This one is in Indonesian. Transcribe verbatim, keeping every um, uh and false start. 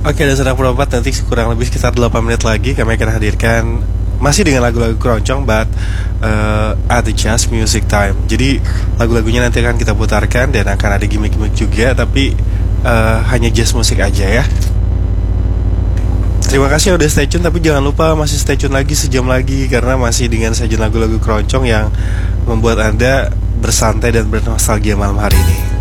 Oke, dan sedang perempat nanti kurang lebih sekitar delapan menit lagi kami akan hadirkan masih dengan lagu-lagu keroncong, but uh, at the jazz music time. Jadi lagu-lagunya nanti akan kita putarkan dan akan ada gimmick-gimmick juga, tapi uh, hanya jazz musik aja ya. Terima kasih udah stay tune, tapi jangan lupa masih stay tune lagi sejam lagi karena masih dengan sajian lagu-lagu keroncong yang membuat Anda bersantai dan bernostalgia malam hari ini.